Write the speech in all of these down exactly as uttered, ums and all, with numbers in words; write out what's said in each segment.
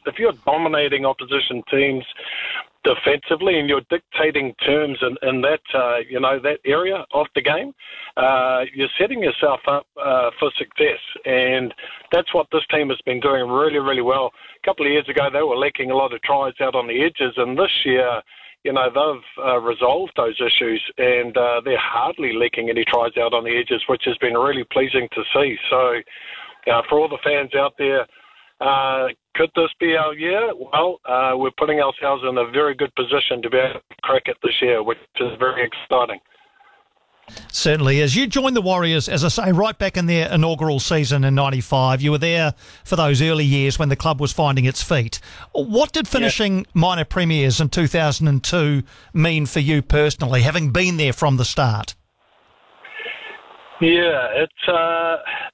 if you're dominating opposition teams defensively and you're dictating terms in, in that, uh, you know, that area of the game, uh, you're setting yourself up uh, for success. And that's what this team has been doing really, really well. A couple of years ago, they were lacking a lot of tries out on the edges, and this year, you know, they've uh, resolved those issues, and uh, they're hardly leaking any tries out on the edges, which has been really pleasing to see. So uh, for all the fans out there, uh, could this be our year? Well, uh, we're putting ourselves in a very good position to be able to crack it this year, which is very exciting. Certainly is. You joined the Warriors, as I say, right back in their inaugural season in ninety-five. You were there for those early years when the club was finding its feet. What did finishing yeah. minor premiers in two thousand two mean for you personally, having been there from the start? Yeah, it's... Uh...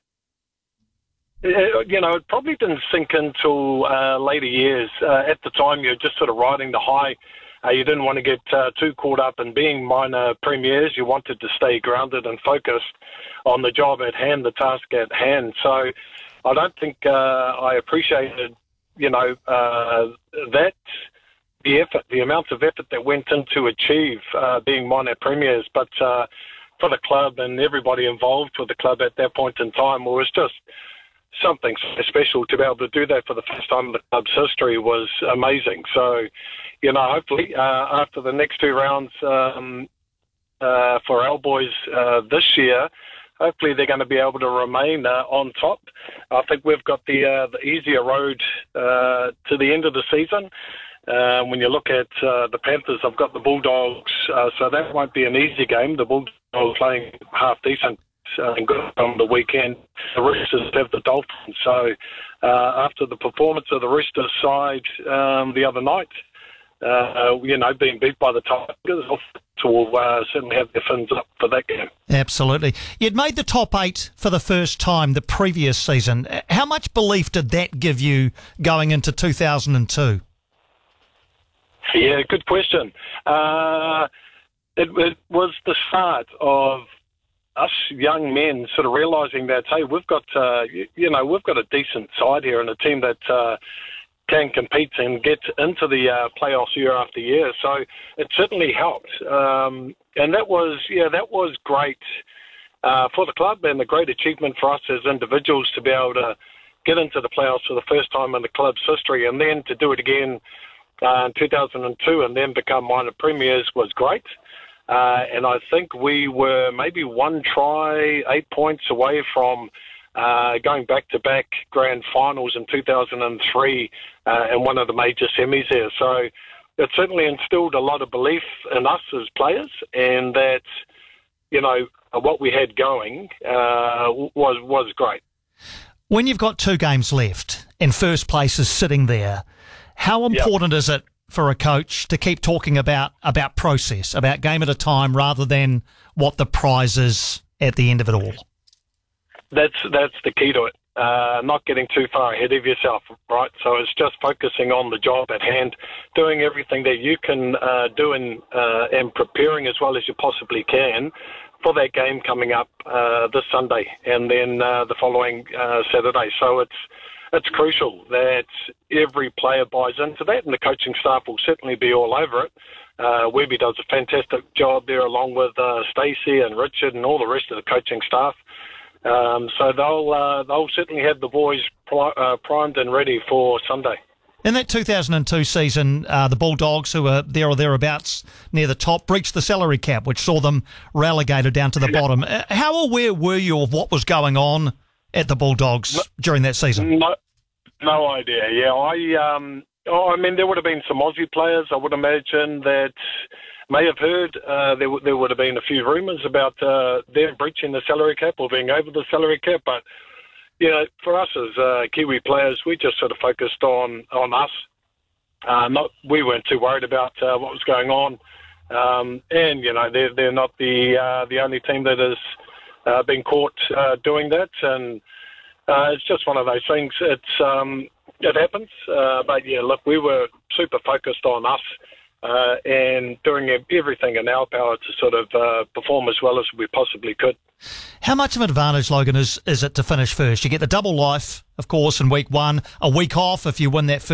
You know, it probably didn't sink until uh, later years. Uh, at the time, you're just sort of riding the high. Uh, you didn't want to get uh, too caught up in being minor premiers. You wanted to stay grounded and focused on the job at hand, the task at hand. So I don't think uh, I appreciated, you know, uh, that, the effort, the amount of effort that went in to achieve uh, being minor premiers. But uh, for the club and everybody involved with the club at that point in time, it was just something special. To be able to do that for the first time in the club's history was amazing. So, you know, hopefully uh, after the next two rounds um, uh, for our boys uh, this year, hopefully they're going to be able to remain uh, on top. I think we've got the uh, the easier road uh, to the end of the season. Uh, when you look at uh, the Panthers, I've got the Bulldogs, uh, so that won't be an easy game. The Bulldogs playing half decent Uh, and good on the weekend. The Roosters have the Dolphins. So uh, after the performance of the Roosters side um, the other night, uh, you know, being beat by the Tigers, will uh, certainly have their fins up for that game. Absolutely. You'd made the top eight for the first time the previous season. How much belief did that give you going into two thousand two? Yeah, good question. Uh, it, it was the start of us young men sort of realising that, hey, we've got, uh, you, you know, we've got a decent side here and a team that uh, can compete and get into the uh, playoffs year after year. So it certainly helped. Um, and that was, yeah, that was great uh, for the club and a great achievement for us as individuals to be able to get into the playoffs for the first time in the club's history, and then to do it again uh, in two thousand two and then become minor premiers was great. Uh, and I think we were maybe one try, eight points away from uh, going back-to-back grand finals in two thousand three uh, in one of the major semis there. So it certainly instilled a lot of belief in us as players, and that, you know, what we had going uh, was was great. When you've got two games left and first place is sitting there, how important yep. is it for a coach to keep talking about, about process, about game at a time, rather than what the prize is at the end of it all? That's that's the key to it. Uh, not getting too far ahead of yourself, right? So it's just focusing on the job at hand, doing everything that you can uh, do and, uh, and preparing as well as you possibly can for that game coming up uh, this Sunday and then uh, the following uh, Saturday. So it's It's crucial that every player buys into that, and the coaching staff will certainly be all over it. Uh, Webby does a fantastic job there, along with uh, Stacey and Richard and all the rest of the coaching staff. Um, so they'll uh, they'll certainly have the boys pri- uh, primed and ready for Sunday. In that two thousand two season, uh, the Bulldogs, who were there or thereabouts near the top, breached the salary cap, which saw them relegated down to the bottom. Uh, how aware were you of what was going on at the Bulldogs no, during that season? No, no idea. Yeah, I um, oh, I mean, there would have been some Aussie players, I would imagine, that may have heard. Uh, there, there would have been a few rumours about uh, them breaching the salary cap or being over the salary cap, but you know, for us as uh, Kiwi players, we just sort of focused on on us. Uh, not we weren't too worried about uh, what was going on, um, and you know, they're they're not the uh, the only team that has uh, been caught uh, doing that, and uh, it's just one of those things. It's um, it happens, uh, but yeah, look, we were super focused on us. Uh, and doing everything in our power to sort of uh, perform as well as we possibly could. How much of an advantage, Logan, is, is it to finish first? You get the double life, of course, in week one, a week off if you win that first